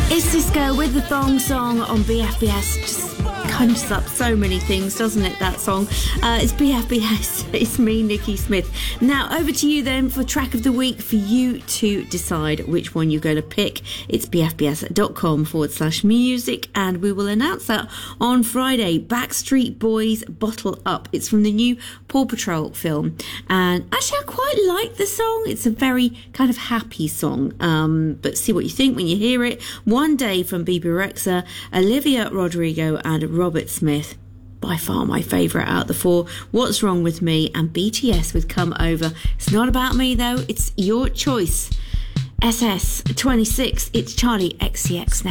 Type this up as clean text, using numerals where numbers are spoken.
It's Cisco with the Thong Song on BFBS. Just conjures up so many things, doesn't it, that song? It's BFBS. It's me, Nikki Smith. Now, over to you then for track of the week for you to decide which one you're going to pick. It's bfbs.com/music, and we will announce that on Friday. Backstreet Boys, Bottle Up. It's from the new Paw Patrol film. And actually, I quite like the song. It's a very kind of happy song. But see what you think when you hear it. One Day from Bebe Rexha, Olivia Rodrigo and Robert Smith. By far my favourite out of the four. What's Wrong With Me and BTS with Come Over. It's not about me though, it's your choice. SS26, it's Charlie XCX now.